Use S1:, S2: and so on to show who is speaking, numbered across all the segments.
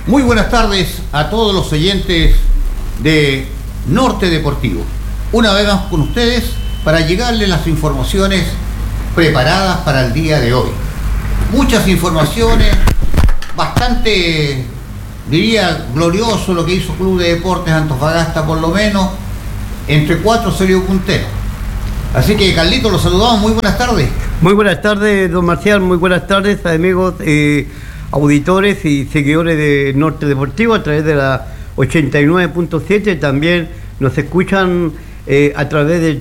S1: Muy buenas tardes a todos los oyentes de Norte Deportivo. Una vez más con ustedes para llegarles las informaciones preparadas para el día de hoy. Muchas informaciones, bastante, diría, glorioso lo que hizo Club de Deportes Antofagasta, por lo menos, entre 4 salió puntero. Así que, Carlito, los saludamos, muy buenas tardes.
S2: Muy buenas tardes, don Marcial, muy buenas tardes, amigos, auditores y seguidores de Norte Deportivo a través de la 89.7. También nos escuchan a través del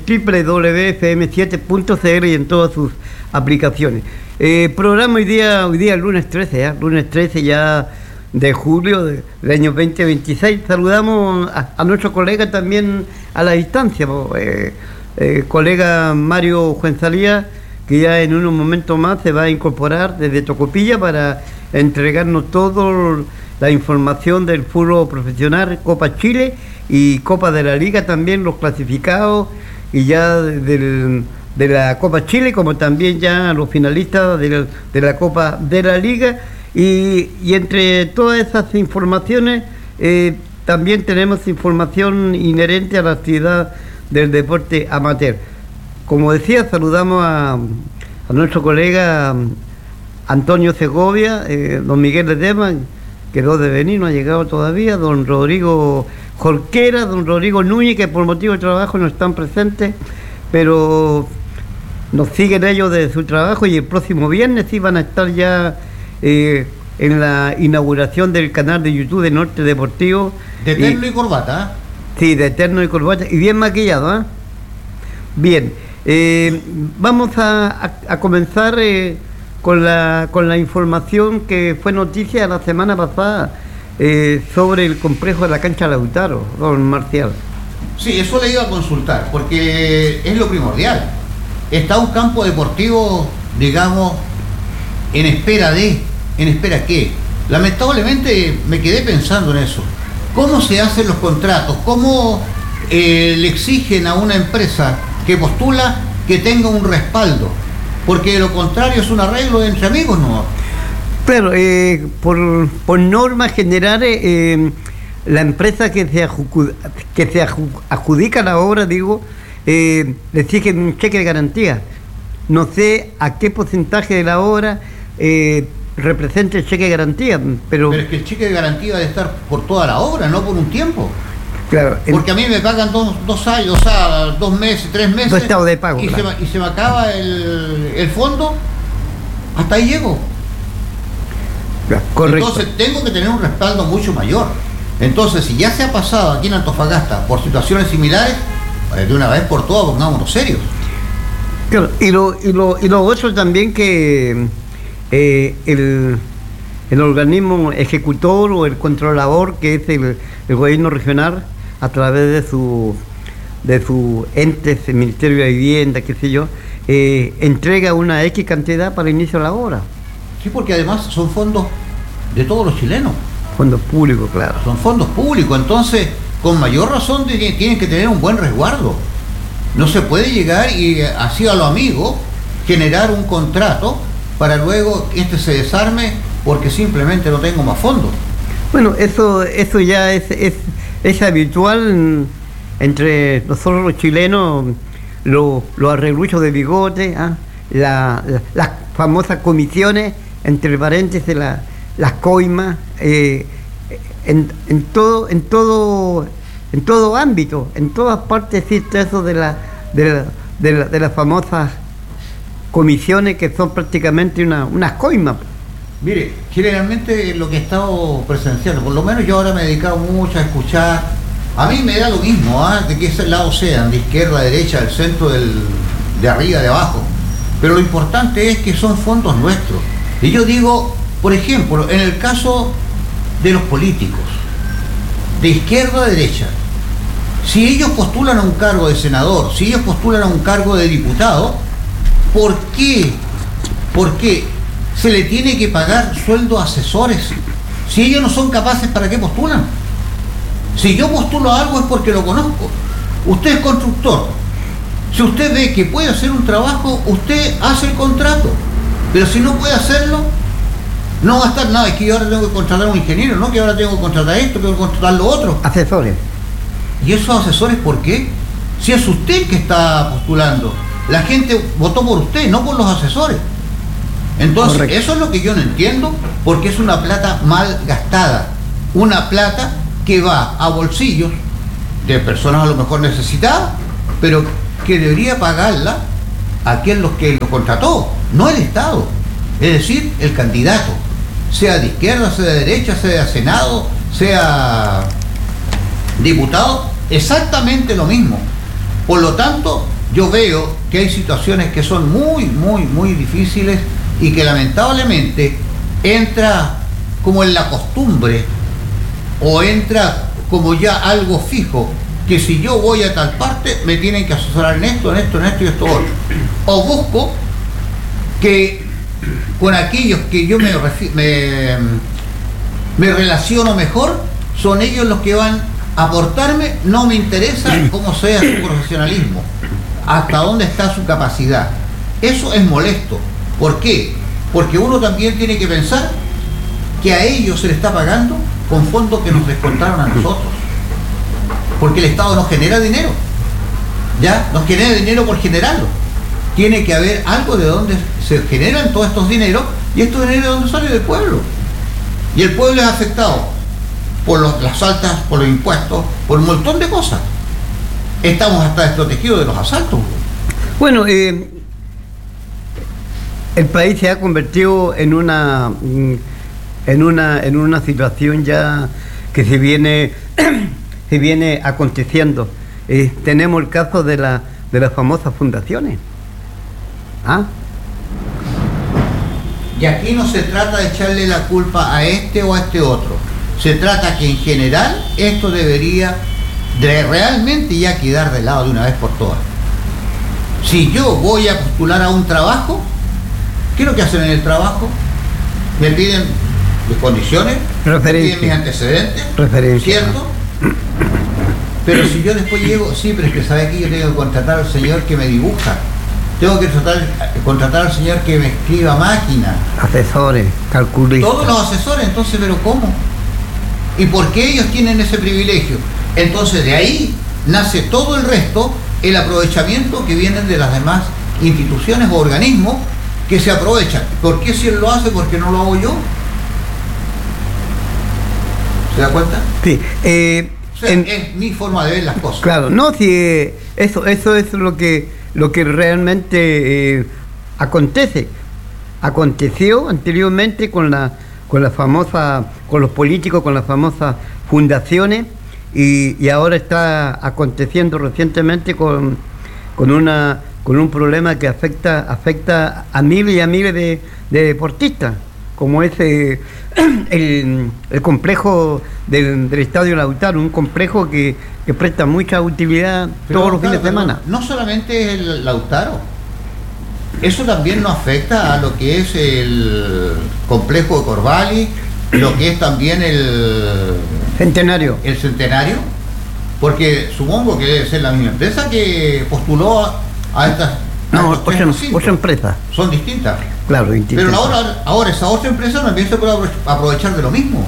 S2: www.fm7.cr y en todas sus aplicaciones. Programa hoy día lunes 13, lunes 13 ya de julio del año 2026. Saludamos a nuestro colega también a la distancia, colega Mario Fuenzalía, que ya en unos momentos más se va a incorporar desde Tocopilla para entregarnos toda la información del fútbol profesional, Copa Chile y Copa de la Liga, también los clasificados y ya de la Copa Chile, como también ya los finalistas de la Copa de la Liga. Y entre todas esas informaciones también tenemos información inherente a la actividad del deporte amateur. Como decía, saludamos a nuestro colega Antonio Segovia, don Miguel Ledesma, quedó de venir, no ha llegado todavía, don Rodrigo Jorquera, don Rodrigo Núñez, que por motivo de trabajo no están presentes, pero nos siguen ellos de su trabajo y el próximo viernes sí van a estar ya en la inauguración del canal de YouTube de Norte Deportivo.
S1: De terno y corbata,
S2: Sí, de terno y corbata, y bien maquillado, Bien, vamos a comenzar con la información que fue noticia la semana pasada sobre el complejo de la cancha Lautaro, don Marcial.
S1: Sí, eso le iba a consultar, porque es lo primordial. Está un campo deportivo, digamos, ¿en espera qué? Lamentablemente me quedé pensando en eso. ¿Cómo se hacen los contratos? ¿Cómo le exigen a una empresa que postula que tenga un respaldo? Porque de lo contrario es un arreglo entre amigos, ¿no?
S2: Pero por normas generales, la empresa que se adjudica la obra, le exigen un cheque de garantía. No sé a qué porcentaje de la obra representa el cheque de garantía, pero
S1: es que el cheque de garantía debe estar por toda la obra, no por un tiempo.
S2: Claro,
S1: porque a mí me pagan 2 años, o sea, 2 meses, 3 meses.
S2: 2 estados de pago.
S1: Y, claro, se me acaba el fondo, hasta ahí llego.
S2: Correcto.
S1: Entonces tengo que tener un respaldo mucho mayor. Entonces, si ya se ha pasado aquí en Antofagasta por situaciones similares, de una vez por todas pongámonos serios.
S2: Claro, y lo otro también que el organismo ejecutor o el controlador, que es el gobierno regional, a través de su ente, el Ministerio de Vivienda, qué sé yo, entrega una X cantidad para el inicio de la obra.
S1: Sí, porque además son fondos de todos los chilenos.
S2: Fondos públicos, claro.
S1: Son fondos públicos, entonces con mayor razón tienen que tener un buen resguardo. No se puede llegar y así a lo amigo generar un contrato para luego que se desarme porque simplemente no tengo más fondos. Bueno,
S2: eso ya es habitual entre nosotros los chilenos, los arregluchos de bigote, las famosas comisiones, entre paréntesis las coimas, en todo ámbito, en todas partes existe eso de las famosas comisiones que son prácticamente unas coimas.
S1: Mire, generalmente lo que he estado presenciando, por lo menos yo ahora me he dedicado mucho a escuchar, a mí me da lo mismo, de qué lado sean, de izquierda, derecha, del centro, de arriba, de abajo, pero lo importante es que son fondos nuestros. Y yo digo, por ejemplo, en el caso de los políticos, de izquierda a derecha, si ellos postulan a un cargo de senador, si ellos postulan a un cargo de diputado, ¿por qué se le tiene que pagar sueldo a asesores? Si ellos no son capaces, ¿para qué postulan? Si yo postulo a algo es porque lo conozco. Usted es constructor. Si usted ve que puede hacer un trabajo, usted hace el contrato. Pero si no puede hacerlo, No va a estar nada, es que yo ahora tengo que contratar a un ingeniero, no que ahora tengo que contratar esto, tengo que contratar lo otro.
S2: Asesores.
S1: ¿Y esos asesores por qué? Si es usted que está postulando, la gente votó por usted, no por los asesores. Entonces, correcto, eso es lo que yo no entiendo, porque es una plata mal gastada, una plata que va a bolsillos de personas a lo mejor necesitadas, pero que debería pagarla a quien los que lo contrató, no el Estado, es decir, el candidato, sea de izquierda, sea de derecha, sea de Senado, sea diputado, exactamente lo mismo. Por lo tanto, yo veo que hay situaciones que son muy difíciles y que lamentablemente entra como en la costumbre o entra como ya algo fijo, que si yo voy a tal parte me tienen que asesorar en esto y esto otro. O busco que con aquellos que yo me relaciono mejor, son ellos los que van a aportarme, no me interesa cómo sea su profesionalismo, hasta dónde está su capacidad. Eso es molesto. ¿Por qué? Porque uno también tiene que pensar que a ellos se les está pagando con fondos que nos descontaron a nosotros. Porque el Estado no genera dinero. ¿Ya? No genera dinero por generarlo. Tiene que haber algo de donde se generan todos estos dineros, y estos dineros de donde sale del pueblo. Y el pueblo es afectado por las altas, por los impuestos, por un montón de cosas. Estamos hasta desprotegidos de los asaltos.
S2: Bueno, el país se ha convertido en una situación ya que se viene aconteciendo. Tenemos el caso de las famosas fundaciones. ¿Ah?
S1: Y aquí no se trata de echarle la culpa a este o a este otro. Se trata que en general esto debería de realmente ya quedar de lado de una vez por todas. Si yo voy a postular a un trabajo, ¿qué es lo que hacen en el trabajo? Me piden mis condiciones, me piden mis antecedentes, ¿cierto? Pero si yo después llego, sí, pero es que sabe que yo tengo que contratar al señor que me dibuja, tengo que contratar al señor que me escriba máquina.
S2: Asesores, calculistas.
S1: Todos los asesores, entonces, ¿pero cómo? ¿Y por qué ellos tienen ese privilegio? Entonces de ahí nace todo el resto, el aprovechamiento que vienen de las demás instituciones o organismos que se aprovechan. ¿Por qué si él lo hace? ¿Por qué no lo hago yo? ¿Se da cuenta?
S2: Sí.
S1: O sea, es mi forma de ver las cosas.
S2: Claro, no, si eso es lo que realmente acontece. Aconteció anteriormente con los políticos, con las famosas fundaciones, y ahora está aconteciendo recientemente con un problema que afecta a miles y a miles de deportistas, como es el complejo del Estadio Lautaro, un complejo que presta mucha utilidad todos los fines de semana.
S1: No solamente el Lautaro, eso también nos afecta a lo que es el complejo de Corvallis, lo que es también el
S2: Centenario.
S1: El Centenario, porque supongo que debe ser la misma empresa que postuló a estas.
S2: No, otra empresa.
S1: Son distintas.
S2: Claro, distintas.
S1: Pero ahora esa otra empresa también se puede aprovechar de lo mismo.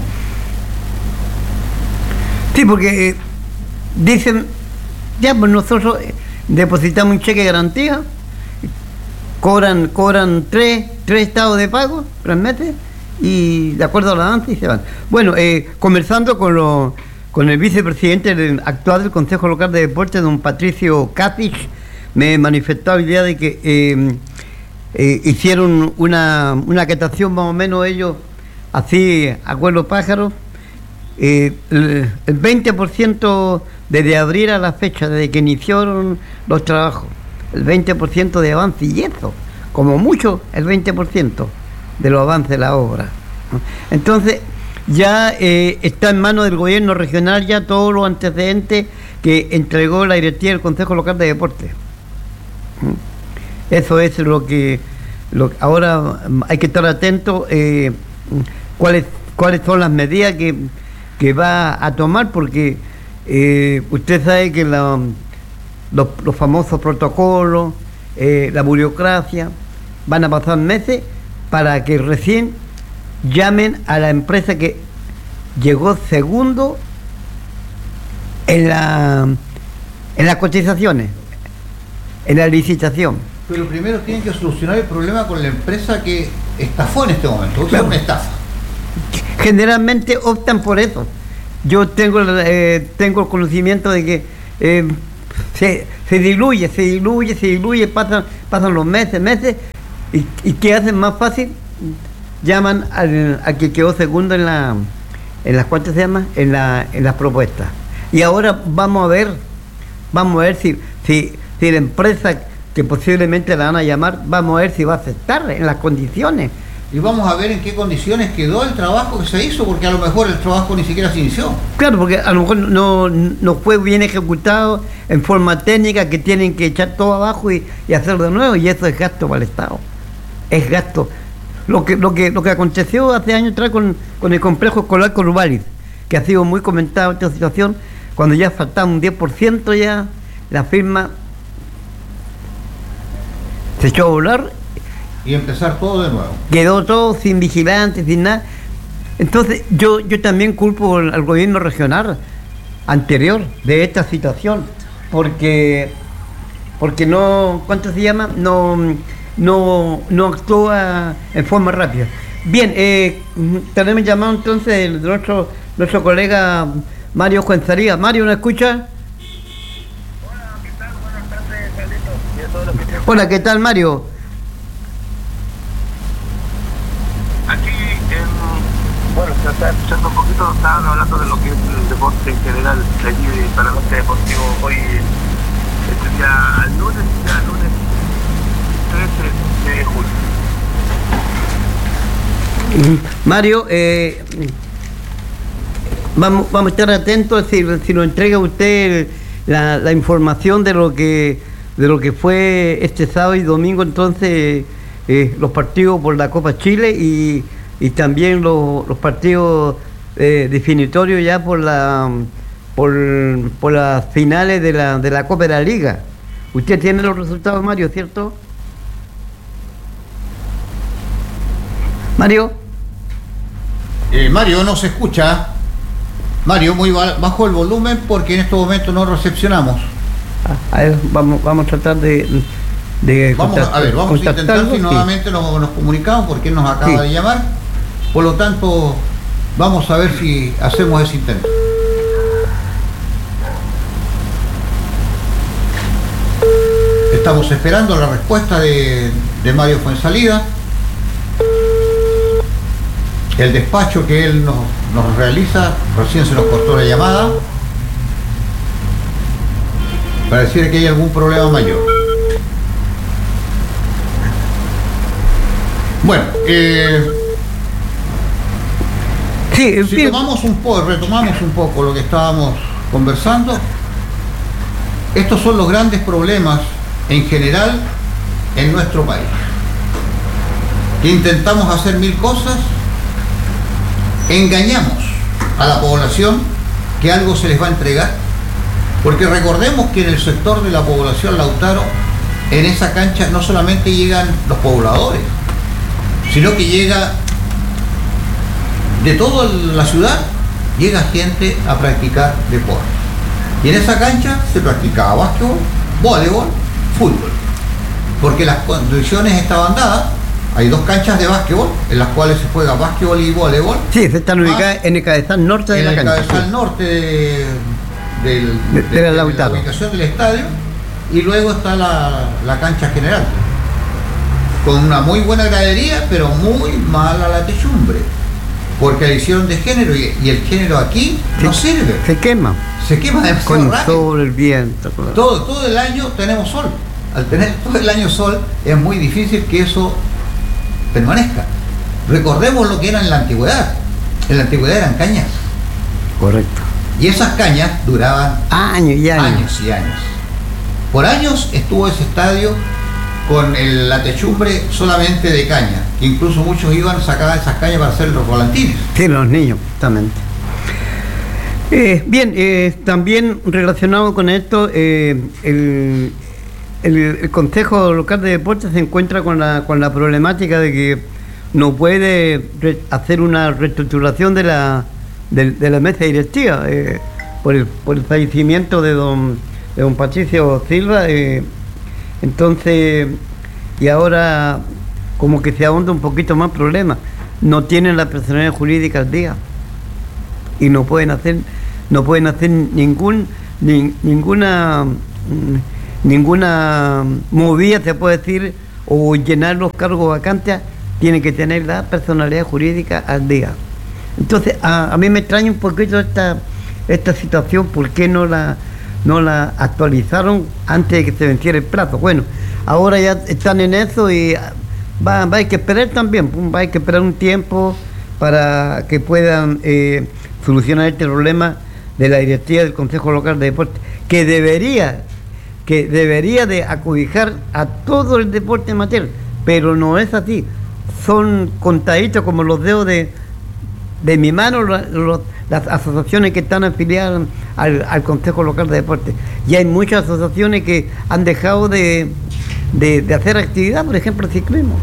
S2: Sí, porque dicen, ya pues nosotros depositamos un cheque de garantía, cobran tres estados de pago, 3 meses, y de acuerdo a la danza y se van. Bueno, conversando con el vicepresidente actual del Consejo Local de Deportes, don Patricio Capich, me manifestó la idea de que hicieron una acatación más o menos ellos, así a vuelo pájaro, el 20% desde abril a la fecha, desde que iniciaron los trabajos, el 20% de avance, y eso, como mucho, el 20% de los avances de la obra. Entonces, ya está en manos del gobierno regional ya todos los antecedentes que entregó la directiva del Consejo Local de Deportes. Eso es lo que ahora hay que estar atento, cuáles son las medidas que va a tomar, porque usted sabe que los famosos protocolos, la burocracia, van a pasar meses para que recién llamen a la empresa que llegó segundo en las cotizaciones, en la licitación.
S1: Pero primero tienen que solucionar el problema con la empresa que estafó en este momento. Es una estafa.
S2: Generalmente optan por eso. Yo tengo el conocimiento de que se diluye, pasan los meses, y ¿qué hacen más fácil? Llaman a que quedó segundo en las ¿cuántas se llama? En las propuestas. Y ahora vamos a ver si la empresa que posiblemente la van a llamar, vamos a ver si va a aceptar en las condiciones.
S1: Y vamos a ver en qué condiciones quedó el trabajo que se hizo, porque a lo mejor el trabajo ni siquiera se inició.
S2: Claro, porque a lo mejor no fue bien ejecutado en forma técnica, que tienen que echar todo abajo y hacer de nuevo, y eso es gasto para el Estado. Es gasto. Lo que aconteció hace años atrás con el complejo escolar Corvallis, que ha sido muy comentado esta situación, cuando ya faltaba un 10%, ya la firma se echó a volar.
S1: Y empezar todo de nuevo.
S2: Quedó todo sin vigilantes, sin nada. Entonces yo también culpo al gobierno regional anterior de esta situación, porque no, ¿cuánto se llama? No actúa en forma rápida. Bien, tenemos llamado entonces nuestro colega Mario Fuenzaría. Mario, ¿nos escucha?
S3: Hola, ¿qué tal? Buenas tardes, Carlitos. Y a todos los que te...
S2: Hola, ¿qué tal, Mario?
S3: Aquí, bueno, se está escuchando un poquito, estaban hablando de lo que es el deporte en general, de allí para el norte deportivo. Hoy, este día, el lunes 13 de julio.
S2: Mario, vamos a estar atentos si nos entrega usted la información de lo que fue este sábado y domingo, entonces los partidos por la Copa Chile y también los partidos definitorios ya por las finales de la Copa de la Liga. Usted tiene los resultados, Mario, ¿cierto? Mario.
S1: Mario, no se escucha. Mario, muy bajo el volumen porque en estos momentos no recepcionamos.
S2: A ver, vamos a tratar de
S1: vamos a intentar si nuevamente nos comunicamos porque él nos acaba de llamar. Por lo tanto, vamos a ver si hacemos ese intento. Estamos esperando la respuesta de Mario Fuensalida. El despacho que él nos realiza, recién se nos cortó la llamada para decir que hay algún problema mayor. Bueno, si retomamos un poco lo que estábamos conversando, estos son los grandes problemas en general en nuestro país. Que intentamos hacer mil cosas, engañamos a la población que algo se les va a entregar, porque recordemos que en el sector de la población Lautaro, en esa cancha no solamente llegan los pobladores, sino que llega de toda la ciudad, llega gente a practicar deporte. Y en esa cancha se practicaba básquetbol, voleibol, fútbol, porque las condiciones estaban dadas. Hay dos canchas de básquetbol en las cuales se juega básquetbol y voleibol.
S2: Sí, están ubicadas en el cabezal norte de la cancha.
S1: En el cabezal norte de la ubicación del estadio. Y luego está la cancha general, con una muy buena gradería, pero muy mala la techumbre, porque la hicieron de género y el género aquí no sirve.
S2: Se quema
S1: demasiado rápido.
S2: Todo el viento.
S1: Todo el año tenemos sol. Al tener todo el año sol es muy difícil que eso permanezca. Recordemos lo que era en la antigüedad. En la antigüedad eran cañas.
S2: Correcto.
S1: Y esas cañas duraban
S2: años y años.
S1: Años y años. Por años estuvo ese estadio con la techumbre solamente de caña, que incluso muchos iban a sacar esas cañas para hacer los volantines.
S2: Sí, los niños, justamente. Bien, también relacionado con esto, el Consejo Local de Deportes se encuentra con la problemática de que no puede hacer una reestructuración de la mesa directiva por el fallecimiento de don Patricio Silva. Entonces, y ahora como que se ahonda un poquito más problema. No tienen la personalidad jurídica al día y no pueden hacer ninguna movida, se puede decir, o llenar los cargos vacantes. Tiene que tener la personalidad jurídica al día. Entonces, a mí me extraña un poquito esta situación. ¿Por qué no la actualizaron antes de que se venciera el plazo? Bueno, ahora ya están en eso y va a que esperar también, va a que esperar un tiempo para que puedan solucionar este problema de la directiva del Consejo Local de Deporte, que debería de acobijar a todo el deporte amateur, pero no es así. Son contaditos como los dedos de mi mano las asociaciones que están afiliadas al Consejo Local de Deporte. Y hay muchas asociaciones que han dejado de hacer actividad, por ejemplo, el ciclismo.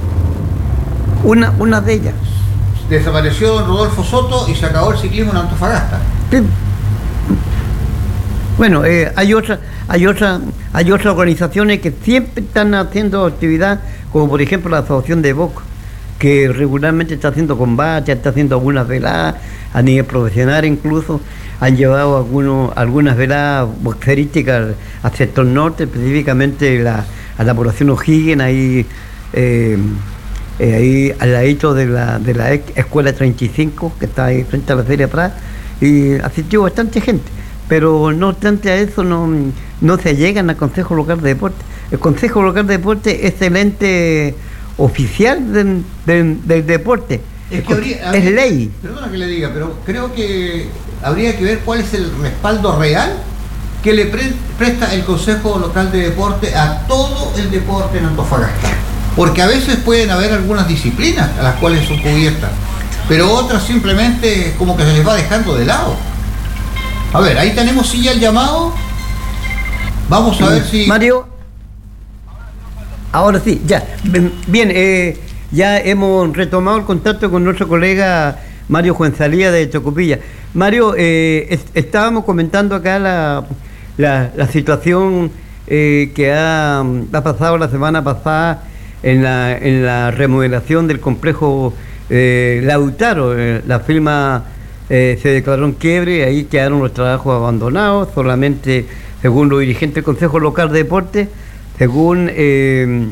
S2: Una de ellas.
S1: Desapareció don Rodolfo Soto y se acabó el ciclismo en Antofagasta.
S2: Sí. Bueno, hay otras organizaciones que siempre están haciendo actividad, como por ejemplo la Asociación de Box, que regularmente está haciendo combates, está haciendo algunas veladas a nivel profesional, incluso han llevado algunas veladas boxerísticas al sector norte, específicamente a la población O'Higgins, ahí al ladito de la Escuela 35, que está ahí frente a la Feria Prat, y asistió bastante gente. Pero no obstante a eso no se llegan al Consejo Local de Deporte. El Consejo Local de Deporte es el ente oficial del deporte. Es ley.
S1: Perdona que le diga, pero creo que habría que ver cuál es el respaldo real que le presta el Consejo Local de Deporte a todo el deporte en Antofagasta. Porque a veces pueden haber algunas disciplinas a las cuales son cubiertas, pero otras simplemente como que se les va dejando de lado. A ver, ahí tenemos ya el llamado. Vamos a ver si...
S2: Mario, ahora sí, ya. Bien, ya hemos retomado el contacto con nuestro colega Mario Fuenzalía de Tocopilla. Mario, estábamos comentando acá la situación que ha pasado la semana pasada en la remodelación del complejo Lautaro. La firma se declaró en quiebre, ahí quedaron los trabajos abandonados, solamente según los dirigentes del Consejo Local de Deporte, según el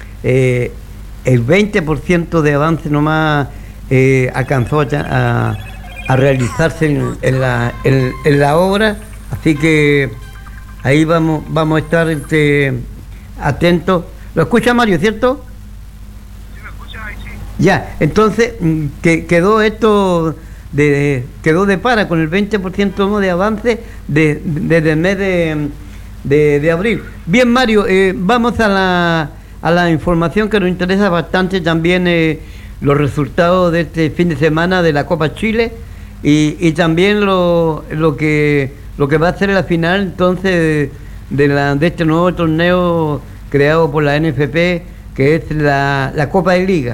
S2: 20% de avance nomás alcanzó a realizarse en la obra, así que ahí vamos a estar atentos. ¿Lo escucha Mario, cierto?
S3: Sí, me escucha, ahí sí.
S2: Ya, entonces quedó esto... quedó de para con el 20% de avance desde el mes de abril. Bien, Mario, vamos a la información que nos interesa bastante también, los resultados de este fin de semana de la Copa Chile y también lo que va a ser la final entonces de este nuevo torneo creado por la NFP, que es la Copa de Liga.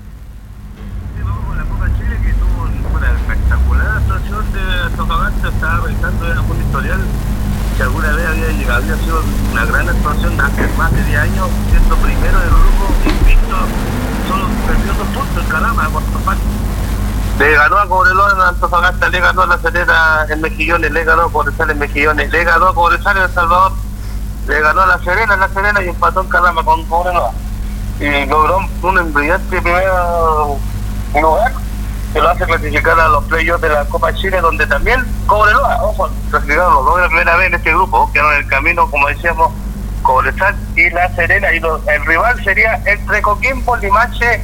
S3: Estaba revisando un historial que alguna vez había sido una gran actuación hace más de 10 años, siendo primero del grupo, invicto, solo perdió 2 puntos en Calama, le ganó a Cobreloa en Antofagasta, le ganó a La Serena en Mejillones, le ganó a Cobresal en Mejillones, le ganó a Cobresal en El Salvador, le ganó a La Serena y empató en Calama con Cobreloa y logró un brillante primer lugar que lo hace clasificar a los playoffs de la Copa Chile, donde también Cobreloa, ojo, clasificaron los dos de la primera vez en este grupo, quedaron en el camino, como decíamos, Cobresal y La Serena, y el rival sería entre Coquimbo, Limache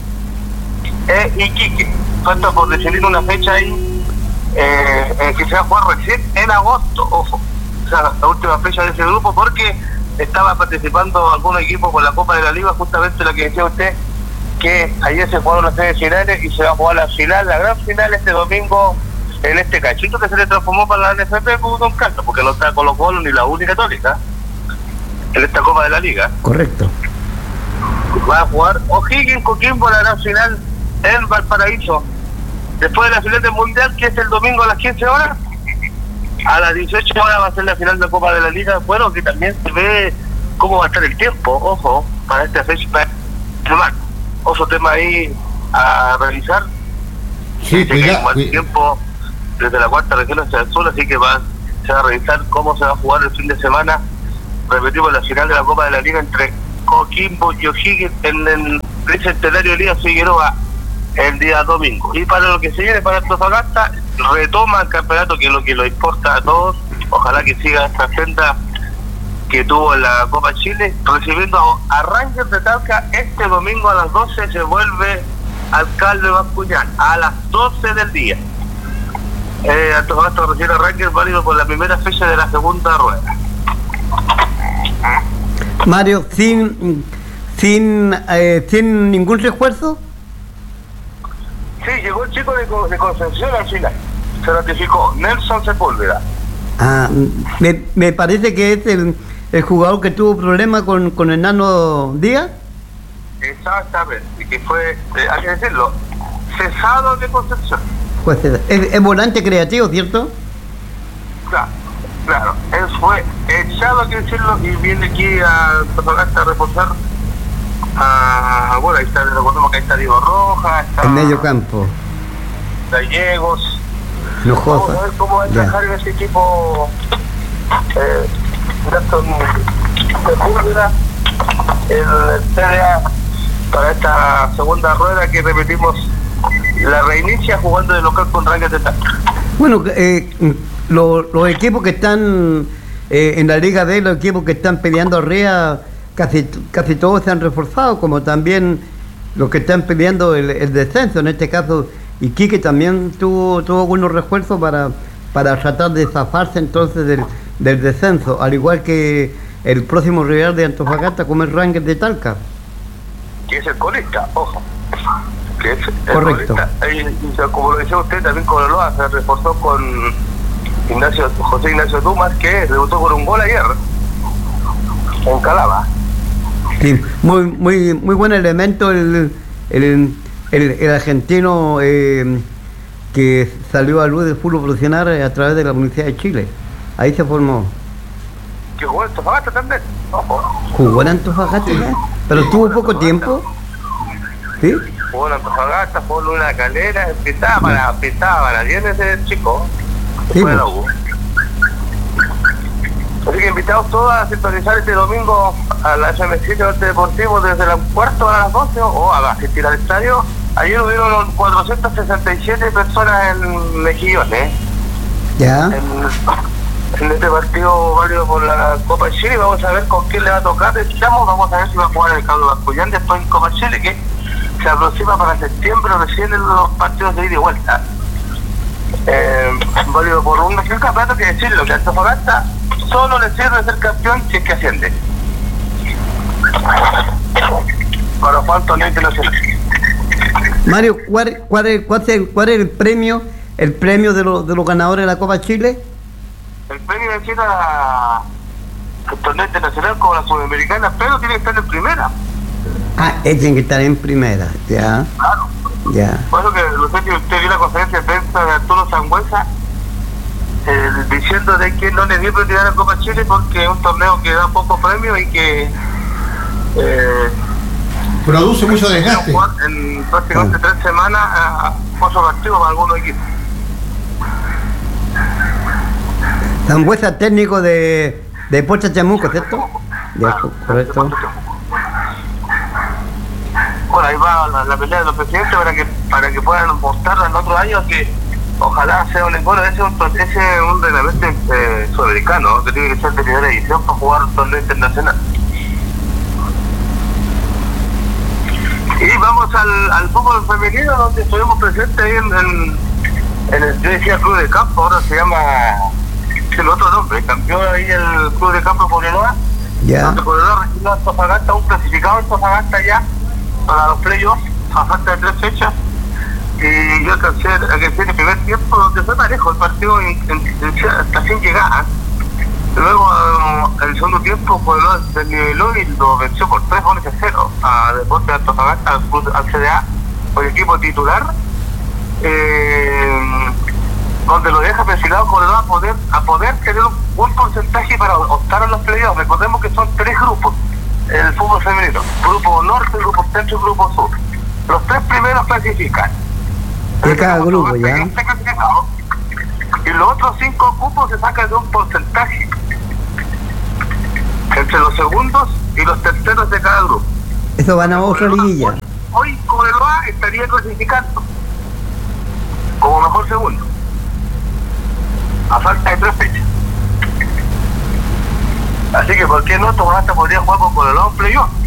S3: e Iquique. Falta por definir una fecha ahí que se va a jugar recién en agosto, ojo, o sea, la última fecha de ese grupo, porque estaba participando algunos equipos con la Copa de la Liga, justamente lo que decía usted, que ayer se jugaron las semifinales y se va a jugar la final, la gran final este domingo en este cachito que se le transformó para la NFP con Don Carlos, porque no está Colo Colo ni la U ni Católica en esta Copa de la Liga.
S2: Correcto.
S3: Va a jugar O'Higgins Coquimbo la gran final en Valparaíso. Después de la final del Mundial, que es el domingo a las 15 horas, a las 18 horas va a ser la final de Copa de la Liga. Bueno, que también se ve cómo va a estar el tiempo, ojo, para esta fecha, otro tema ahí a revisar.
S1: Sí,
S3: cuidado. Tiempo desde la cuarta región hacia el sur, así que se va a revisar cómo se va a jugar el fin de semana. Repetimos la final de la Copa de la Liga entre Coquimbo y O'Higgins en el Bicentenario Elías Figueroa el día domingo. Y para lo que se viene para Antofagasta, retoma el campeonato, que es lo que nos importa a todos. Ojalá que siga esta senda que tuvo en la Copa Chile, recibiendo a Rangers de Talca este domingo a las 12. Se vuelve Alcalde Bascuñán a las 12 del día. Antofagasta recibe a Rangers, válido por la primera fecha de la segunda rueda.
S2: Mario, sin ningún refuerzo.
S3: Sí, llegó el chico de Concepción al final. Se ratificó Nelson Sepúlveda.
S2: Me parece que es el jugador que tuvo problemas con el Nano Díaz.
S3: Exactamente, y que fue, hay que decirlo, cesado de Concepción.
S2: Pues es volante creativo, ¿cierto?
S3: Claro, él fue echado, hay que decirlo, y viene aquí a Antofagasta a reforzar. Bueno, ahí está, recordemos que ahí está Diego Rojas, está
S2: el medio campo,
S3: Gallegos.
S2: Vamos
S3: a ver cómo va a encajar en ese equipo Nelson Sepúlveda, el CDA, para esta segunda rueda que repetimos, la reinicia jugando de local con Rangers de Talca.
S2: Bueno, los equipos que están en la Liga B, los equipos que están peleando arriba, casi todos se han reforzado, como también los que están peleando el descenso. En este caso, Iquique también tuvo algunos refuerzos para tratar de zafarse entonces del descenso, al igual que el próximo rival de Antofagasta, como el Rangers de Talca.
S3: Que es el colista, ojo. Que es el
S2: correcto.
S3: Colista. Como lo decía usted, también Cobreloa se reforzó con José Ignacio Dumas, que debutó con un gol ayer en Calama.
S2: Sí, muy buen elemento el argentino que salió a luz del fútbol profesional a través de la Universidad de Chile. Ahí se formó.
S3: Que jugó en Antofagasta también. Ojo.
S2: ¿Jugó en Antofagasta? Pero tuvo poco tiempo. ¿Sí?
S3: Jugó en Antofagasta, jugó en una calera, pintaba para bien ese chico.
S2: Sí,
S3: fue la U. Así que invitados todos a sintonizar este domingo a la FM7 Deportivo desde las cuarto a las 12 o a asistir al estadio. Ayer hubieron 467 personas en Mejillones.
S2: Ya.
S3: En este partido válido por la Copa Chile. Vamos a ver con quién le va a tocar. Vamos a ver si va a jugar el Carlos Bascuñán después en Copa Chile, que se aproxima para septiembre recién en los partidos de ida y vuelta. Válido por un campeonato, que decirlo, que Antofagasta solo le sirve ser campeón si es que asciende. Para Juan Torneo Internacional.
S2: Mario, ¿cuál es el premio de los ganadores de la Copa Chile?
S3: El premio es ir al Torneo Internacional como la Sudamericana, pero tiene que estar en primera.
S2: Tiene que estar en primera, ya.
S3: Claro.
S2: Ya.
S3: Bueno, que lo sé que usted vio la conferencia de prensa de Arturo Sangüesa diciendo de que no le dio prioridad a la Copa Chile porque es un torneo que da poco premio y que
S1: produce mucho desgaste.
S3: En prácticamente 3 semanas paso partido para algunos equipos.
S2: Sangüesa, técnico de Puerto Chamuco, ¿cierto? Ya, correcto.
S3: Bueno, ahí va la pelea de los presidentes para que puedan mostrarlo en otros años, que ojalá sea un encuentro. Ese es un reglamento sudamericano que tiene que ser de primera edición para jugar un torneo internacional. Y vamos al fútbol femenino, donde estuvimos presentes ahí en el, yo decía Club de Campo, ahora se llama el otro nombre, cambió ahí el Club de Campo Cobreloa.
S2: Ya.
S3: Donde Cobreloa recibió a Antofagasta, un clasificado Antofagasta ya para los playoffs a falta de 3 fechas, y yo alcancé a que en el primer tiempo, donde fue parejo el partido hasta sin llegar, Luego, en el segundo tiempo, Cobreloa se niveló y lo venció por 3-0 a Deportes de Antofagasta, al CDA, por el equipo titular, donde lo deja perfilado Cobreloa a poder tener un buen porcentaje para optar a los playoffs. Recordemos que son 3 grupos en el fútbol femenino: grupo norte, grupo centro y grupo sur. Los 3 primeros clasifican
S2: de cada grupo, ya.
S3: Y los otros 5 cupos se sacan de un porcentaje entre los segundos y los terceros de cada grupo.
S2: Eso van a otra liguilla.
S3: Hoy Cobreloa estaría clasificando como mejor segundo a falta de 3 fechas. Así que, ¿por qué no? Tomás podría jugar con Cobreloa en playoff.